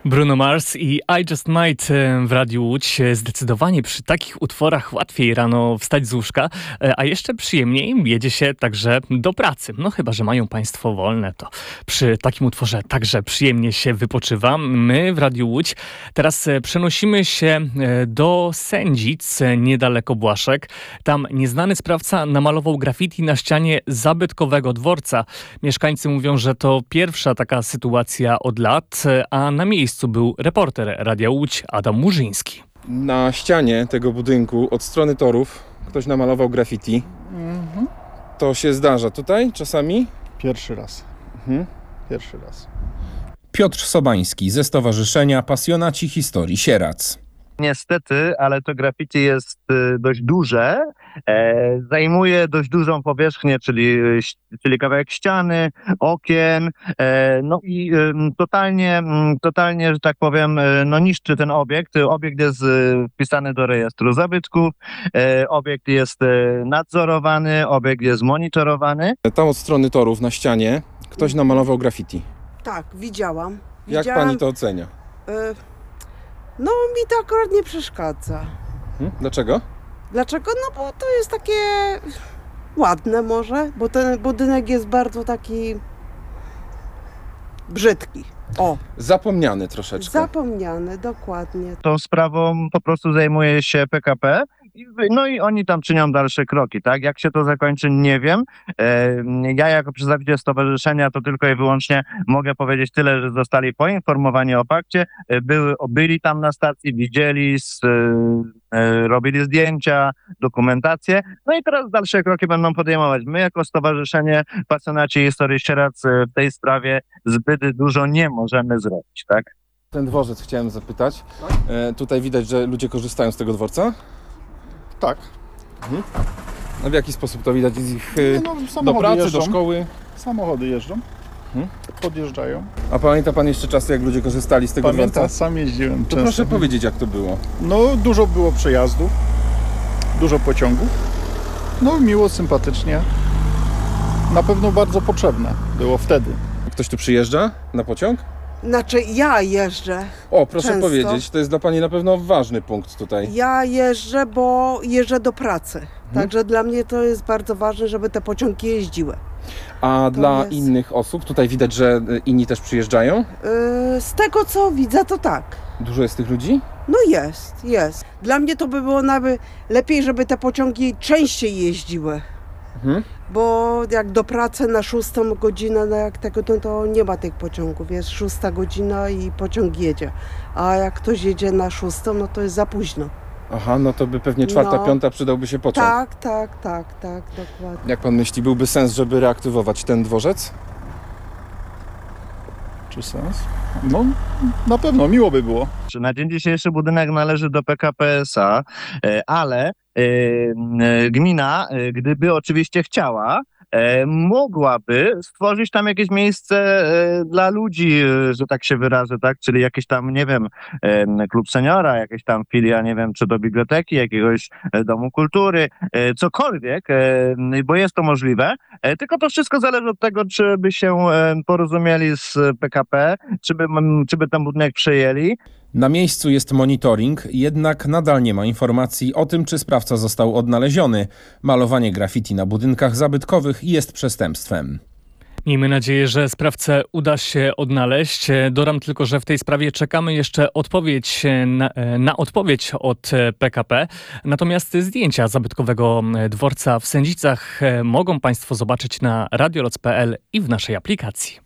Bruno Mars i I Just Might w Radiu Łódź. Zdecydowanie przy takich utworach łatwiej rano wstać z łóżka, a jeszcze przyjemniej jedzie się także do pracy. No chyba, że mają Państwo wolne, to przy takim utworze także przyjemnie się wypoczywa. My w Radiu Łódź teraz przenosimy się do Sędzic, niedaleko Błaszek. Tam nieznany sprawca namalował graffiti na ścianie zabytkowego dworca. Mieszkańcy mówią, że to pierwsza taka sytuacja od lat, a na miejscu był reporter Radia Łódź Adam Murzyński. Na ścianie tego budynku od strony torów ktoś namalował graffiti. To się zdarza tutaj czasami? Pierwszy raz. Pierwszy raz. Piotr Sobański ze Stowarzyszenia Pasjonaci Historii Sierac. Niestety, ale to graffiti jest dość duże, zajmuje dość dużą powierzchnię, czyli kawałek ściany, okien, no i totalnie, że tak powiem, no niszczy ten obiekt. Obiekt jest wpisany do rejestru zabytków, obiekt jest nadzorowany, obiekt jest monitorowany. Tam od strony torów na ścianie ktoś namalował graffiti. Tak, widziałam. Jak pani to ocenia? No mi to akurat nie przeszkadza. Dlaczego? Dlaczego? No bo to jest takie ładne może, bo ten budynek jest bardzo taki brzydki. O, Zapomniany troszeczkę. zapomniany, dokładnie. Tą sprawą po prostu zajmuje się PKP. No i oni tam czynią dalsze kroki, tak? Jak się to zakończy, nie wiem. Ja jako przedstawiciel stowarzyszenia to tylko i wyłącznie mogę powiedzieć tyle, że zostali poinformowani o fakcie, byli tam na stacji, widzieli, robili zdjęcia, dokumentację. No i teraz dalsze kroki będą podejmować. My jako Stowarzyszenie Pasjonaci Historii Sierac w tej sprawie zbyt dużo nie możemy zrobić, tak? Ten dworzec chciałem zapytać. Tutaj widać, że ludzie korzystają z tego dworca. Tak. A w jaki sposób to widać? Z ich do samochody pracy, jeżdżą. do szkoły? Samochody jeżdżą, podjeżdżają. A pamięta pan jeszcze czasy, jak ludzie korzystali z tego Pamiętam, dworca? sam jeździłem To często. proszę powiedzieć, jak to było. No dużo było przejazdów, dużo pociągów. No miło, sympatycznie. Na pewno bardzo potrzebne było wtedy. Ktoś tu przyjeżdża na pociąg? Znaczy ja jeżdżę. O, proszę Często. powiedzieć, to jest dla pani na pewno ważny punkt tutaj. Ja jeżdżę, bo jeżdżę do pracy. Także dla mnie to jest bardzo ważne, żeby te pociągi jeździły. A dla jest. innych osób, tutaj widać, że inni też przyjeżdżają? Z tego co widzę, to tak. Dużo jest tych ludzi? No jest. Dla mnie to by było nawet lepiej, żeby te pociągi częściej jeździły. Bo jak do pracy na 6 godzinę, no jak tego, no to nie ma tych pociągów. Jest 6 godzina i pociąg jedzie. A jak ktoś jedzie na 6, no to jest za późno. Aha, no to by pewnie 4., 5. przydałby się pociąg. Tak, dokładnie. Jak pan myśli, byłby sens, żeby reaktywować ten dworzec? Czy sens? No na pewno, miło by było. Na dzień dzisiejszy budynek należy do PKP SA, ale gmina, gdyby oczywiście chciała, mogłaby stworzyć tam jakieś miejsce dla ludzi, że tak się wyrażę, tak? Czyli jakiś tam, nie wiem, klub seniora, jakaś tam filia, nie wiem, czy do biblioteki, jakiegoś domu kultury, cokolwiek, bo jest to możliwe, tylko to wszystko zależy od tego, czy by się porozumieli z PKP, czy by ten budynek przejęli. Na miejscu jest monitoring, jednak nadal nie ma informacji o tym, czy sprawca został odnaleziony. Malowanie graffiti na budynkach zabytkowych jest przestępstwem. Miejmy nadzieję, że sprawcę uda się odnaleźć. Dodam tylko, że w tej sprawie czekamy jeszcze na odpowiedź od PKP. Natomiast zdjęcia zabytkowego dworca w Sędzicach mogą Państwo zobaczyć na radioloc.pl i w naszej aplikacji.